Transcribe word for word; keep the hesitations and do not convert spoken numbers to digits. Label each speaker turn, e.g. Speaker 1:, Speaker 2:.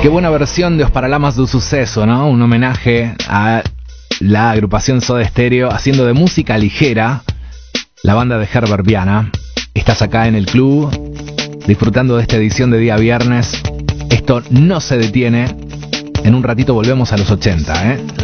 Speaker 1: Qué buena versión de Os Paralamas do Suceso, ¿no? Un homenaje a la agrupación Soda Stereo haciendo de música ligera la banda de Herbert Viana. Estás acá en el club disfrutando de esta edición de día viernes. Esto no se detiene. En un ratito volvemos a los ochenta, ¿eh?